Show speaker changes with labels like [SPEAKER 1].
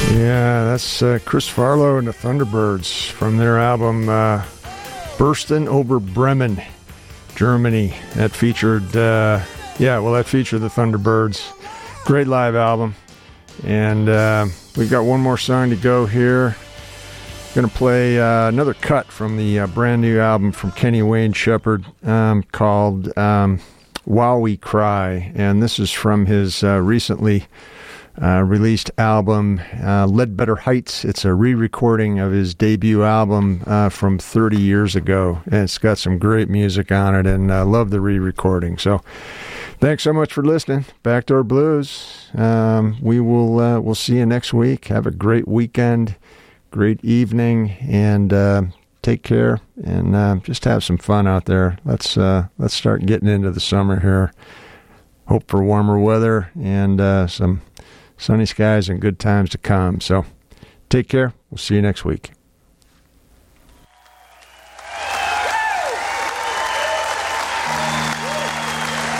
[SPEAKER 1] Yeah, that's Chris Farlow and the Thunderbirds from their album Bursten Ober Bremen, Germany. That featured, that featured the Thunderbirds. Great live album. And we've got one more song to go here. Going to play another cut from the brand new album from Kenny Wayne Shepherd called While We Cry. And this is from his recently released album, Ledbetter Heights. It's a re-recording of his debut album from 30 years ago. And it's got some great music on it, and I love the re-recording. So thanks so much for listening. Backdoor Blues. We'll see you next week. Have a great weekend, great evening, and take care, and just have some fun out there. Let's start getting into the summer here. Hope for warmer weather and some sunny skies and good times to come. So take care. We'll see you next week.